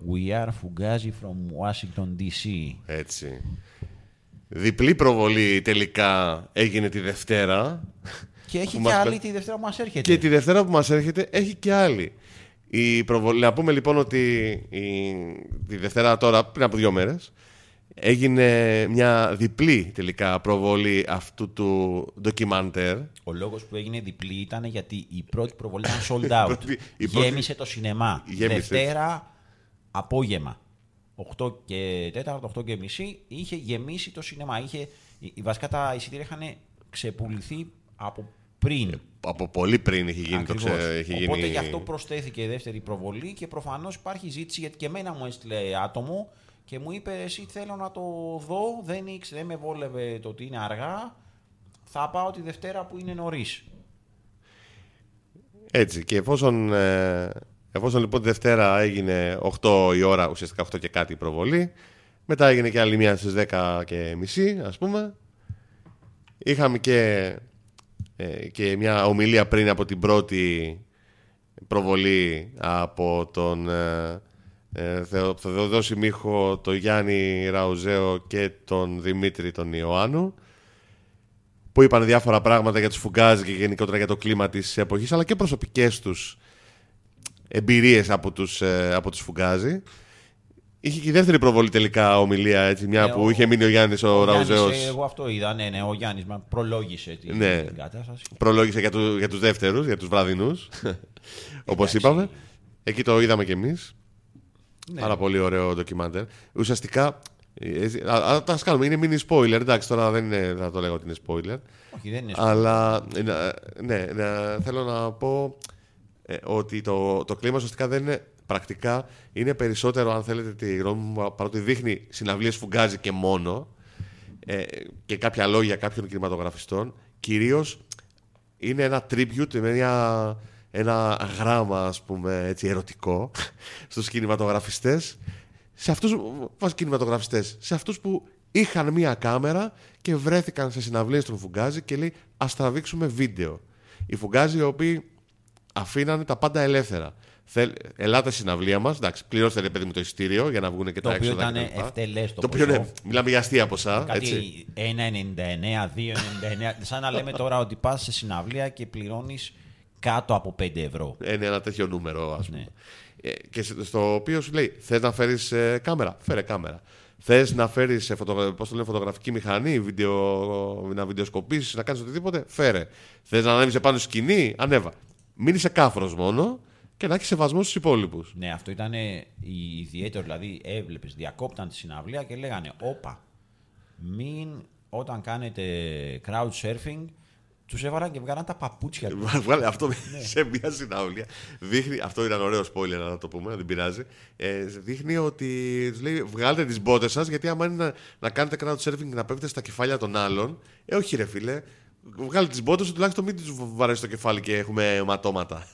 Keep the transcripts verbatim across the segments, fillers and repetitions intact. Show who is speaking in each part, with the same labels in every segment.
Speaker 1: We are Fugazi from Washington ντι σι.
Speaker 2: Έτσι. Διπλή προβολή τελικά έγινε τη Δευτέρα.
Speaker 1: Και έχει και άλλη τη Δευτέρα που μας έρχεται.
Speaker 2: Και τη Δευτέρα που μας έρχεται έχει και άλλη. Η προβολή, να πούμε λοιπόν ότι η, τη Δευτέρα τώρα, πριν από δύο μέρες, έγινε μια διπλή τελικά προβολή αυτού του ντοκιμαντέρ.
Speaker 1: Ο λόγος που έγινε διπλή ήταν γιατί η πρώτη προβολή ήταν sold out. η πρώτη... Γέμισε το σινεμά. Γέμισε. Δευτέρα απόγευμα. οκτώ και τέσσερα, οκτώ και μισή είχε γεμίσει το σινεμά. Είχε, βασικά τα εισιτήρια είχαν ξεπουληθεί από πριν.
Speaker 2: Από πολύ πριν είχε γίνει. Το ξε... είχε
Speaker 1: Οπότε
Speaker 2: γίνει...
Speaker 1: γι' αυτό προσθέθηκε η δεύτερη προβολή και προφανώς υπάρχει ζήτηση, γιατί και εμένα μου έστειλε άτομο και μου είπε: εσύ θέλω να το δω, δεν, ήξε, δεν με βόλευε το ότι είναι αργά, θα πάω τη Δευτέρα που είναι νωρίς.
Speaker 2: Έτσι, και εφόσον, ε, εφόσον λοιπόν τη Δευτέρα έγινε οκτώ η ώρα, ουσιαστικά οκτώ και κάτι η προβολή, μετά έγινε και άλλη μία στις δέκα και μισή, ας πούμε. Είχαμε και, ε, και μια ομιλία πριν από την πρώτη προβολή από τον ε, ε, Θεοδόση Μίχο, τον Γιάννη Ραουζέο και τον Δημήτρη τον Ιωάννου, που είπαν διάφορα πράγματα για τους Φουγκάζι και γενικότερα για το κλίμα της εποχής, αλλά και προσωπικές τους εμπειρίες από τους, ε, από τους Φουγκάζι. Είχε και η δεύτερη προβολή τελικά ομιλία, έτσι, μια ε, που ο, είχε μείνει ο Γιάννης ο, ο Ραουζέος.
Speaker 1: Γιάννης, εγώ αυτό είδα, ναι, ναι, ο Γιάννης προλόγησε την,
Speaker 2: ναι,
Speaker 1: την κατάσταση.
Speaker 2: Προλόγησε για, του, για τους δεύτερους, για τους βραδινούς, όπως είπαμε. Εκεί το είδαμε κι εμείς. Ναι. Πάρα πολύ ωραίο ντοκιμάντερ. Ουσιαστικά, α τα κάνουμε, είναι mini spoiler, εντάξει, τώρα δεν είναι, θα το λέγω ότι είναι spoiler.
Speaker 1: Όχι, δεν είναι spoiler.
Speaker 2: Αλλά, ναι, ναι, θέλω να πω ε, ότι το, το κλίμα ουσιαστικά δεν είναι πρακτικά, είναι περισσότερο, αν θέλετε τη γνώμη μου, παρότι δείχνει συναυλίες Φουγκάζι και μόνο ε, και κάποια λόγια κάποιων κινηματογραφιστών, κυρίως είναι ένα tribute, μια, ένα γράμμα, ας πούμε, έτσι, ερωτικό στους κινηματογραφιστές, σε αυτούς, βασικά κινηματογραφιστές, σε αυτούς που είχαν μία κάμερα και βρέθηκαν σε συναυλίες των Φουγκάζι και λέει ας τραβήξουμε βίντεο. Οι Φουγκάζι οι οποίοι αφήνανε τα πάντα ελεύθερα. Θέλ, ελάτε στη συναυλία μας, εντάξει, πληρώστε ρε παιδί μου το εισιτήριο για να βγουν και
Speaker 1: το
Speaker 2: τα έξοδα.
Speaker 1: Το οποίο ήταν ευτελές το,
Speaker 2: το οποίο είναι, μιλάμε για αστεία ποσά.
Speaker 1: Κάτι ένα ενενήντα εννέα, δύο ενενήντα εννέα. Σαν να λέμε τώρα ότι πας σε συναυλία και πληρώνεις κάτω από πέντε ευρώ.
Speaker 2: Είναι ένα τέτοιο νούμερο, ας πούμε.
Speaker 1: Ναι.
Speaker 2: Ε, και στο οποίο σου λέει, θες να φέρεις ε, κάμερα, φέρε κάμερα. Θες να φέρεις ε, φωτογρα... πώς το λένε, φωτογραφική μηχανή, βιντεο... να βιντεοσκοπήσεις, να κάνεις οτιδήποτε, φέρε. Θες να ανέβεις επάνω σκηνή, ανέβα. Μην είσαι κάφρος μόνο και να έχεις σεβασμό στους υπόλοιπους.
Speaker 1: Ναι, αυτό ήταν ιδιαίτερο. Δηλαδή, έβλεπες, διακόπταν τη συναυλία και λέγανε, όπα, μην όταν κάνετε crowd surfing. Τους έβαλαν και βγάλαν τα παπούτσια του.
Speaker 2: Βγάλε αυτό ναι. σε μια συναυλία. Δείχνει, αυτό ήταν ωραίο spoiler να το πούμε, δεν πειράζει. Ε, δείχνει ότι τους λέει βγάλετε τις μπότες σας, γιατί άμα είναι να, να κάνετε crowd surfing και να πέφτετε στα κεφάλια των άλλων, ε, όχι ρε φίλε, βγάλετε τις μπότες σου, τουλάχιστον μην τους βαρέσει το κεφάλι και έχουμε ματώματα.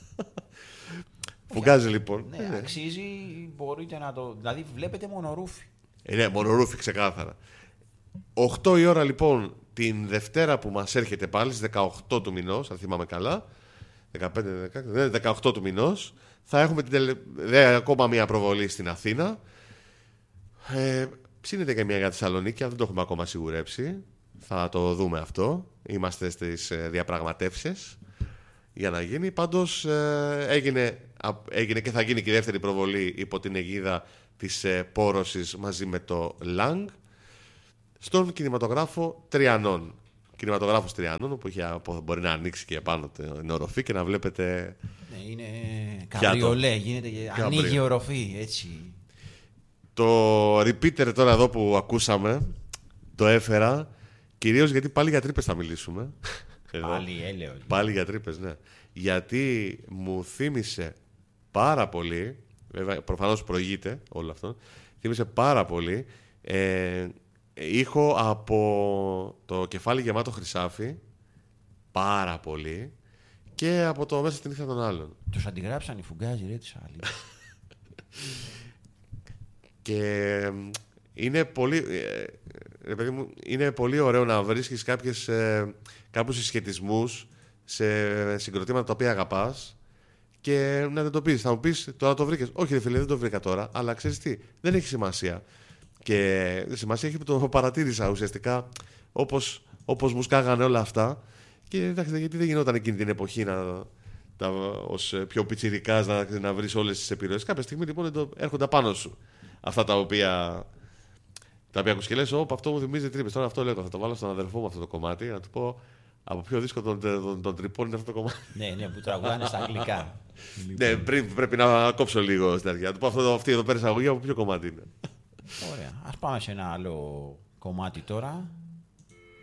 Speaker 2: Φουγκάζει λοιπόν.
Speaker 1: Ναι, ναι, αξίζει, μπορείτε να το. Δηλαδή βλέπετε μονορούφι.
Speaker 2: Ε, ναι, μονορούφι ξεκάθαρα. οκτώ η ώρα λοιπόν. Την Δευτέρα που μας έρχεται πάλι, στις δεκαοκτώ του μηνός, αν θυμάμαι καλά, δεκαπέντε, δεκαέξι, δεκαοκτώ του μηνός, θα έχουμε την τελε... δε, ακόμα μία προβολή στην Αθήνα. Ε, ψήνεται και μία για Θεσσαλονίκη, αν δεν το έχουμε ακόμα σιγουρέψει. Θα το δούμε αυτό. Είμαστε στις διαπραγματεύσεις για να γίνει. Πάντως ε, έγινε, έγινε και θα γίνει και η δεύτερη προβολή υπό την αιγίδα της ε, Πόρωσης μαζί με το Lang. Στον κινηματογράφο Τριανών. Κινηματογράφος Τριανών, όπου είχε, μπορεί να ανοίξει και επάνω την οροφή και να βλέπετε.
Speaker 1: Ναι, είναι καμπριολέ, γίνεται και ανοίγει η οροφή, έτσι.
Speaker 2: Το repeater τώρα εδώ που ακούσαμε, το έφερα κυρίως γιατί πάλι για τρύπες θα μιλήσουμε.
Speaker 1: Πάλι έλεος.
Speaker 2: Πάλι για τρύπες, ναι. Γιατί μου θύμισε πάρα πολύ, βέβαια προφανώς προηγείται όλο αυτό, θύμισε πάρα πολύ. Ε, Ήχο από το Κεφάλι γεμάτο χρυσάφι, πάρα πολύ, και από το Μέσα στην νύχτα των άλλων.
Speaker 1: Τους αντιγράψαν οι Φουγκάζι, ρε, τις άλλοι.
Speaker 2: Και είναι πολύ, ε, παιδί μου, είναι πολύ ωραίο να βρίσκεις κάποιες, ε, κάποιους συσχετισμούς σε συγκροτήματα τα οποία αγαπάς Και να δεν το πεις. Θα μου πεις τώρα το βρήκες. Όχι, ρε φίλε, δεν το βρήκα τώρα. Αλλά ξέρεις τι, δεν έχει σημασία. Και σημασία έχει που το παρατήρησα ουσιαστικά όπως, όπως μου σκάγανε όλα αυτά. Και εντάξει, γιατί δεν γινόταν εκείνη την εποχή να, τα, ως πιο πιτσιρικάς να, να βρεις όλες τις επιρροές. Κάποια στιγμή λοιπόν έρχονται πάνω σου αυτά τα οποία. Τα οποία ακούς και λες, όπ, αυτό μου θυμίζει τρύπες. Τώρα αυτό λέω, θα το βάλω στον αδερφό μου αυτό το κομμάτι, να του πω από πιο δύσκολο τον, τον, τον τρυπών είναι αυτό το κομμάτι.
Speaker 1: Ναι, ναι, που τραγουδάνε στα αγγλικά.
Speaker 2: Ναι, πριν, πρέπει να κόψω λίγο στην αρχή. Να του πω αυτό, αυτή εδώ πέρα εισαγωγή από ποιο κομμάτι είναι.
Speaker 1: Ωραία. Ας πάμε σε ένα άλλο κομμάτι τώρα.